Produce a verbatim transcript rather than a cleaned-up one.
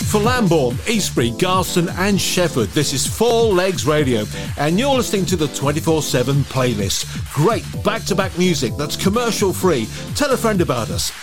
for Lambourne, Eastbury, Garston and Shefford. This is Four Legs Radio and you're listening to the twenty-four seven playlist. Great back-to-back music that's commercial free. Tell a friend about us.